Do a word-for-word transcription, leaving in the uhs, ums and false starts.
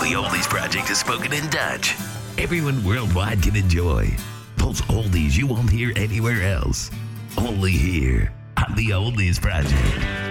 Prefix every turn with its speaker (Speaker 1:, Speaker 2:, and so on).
Speaker 1: The Oldies Project is spoken in Dutch. Everyone worldwide can enjoy. Those oldies you won't hear anywhere else. Only here on The Oldies Project.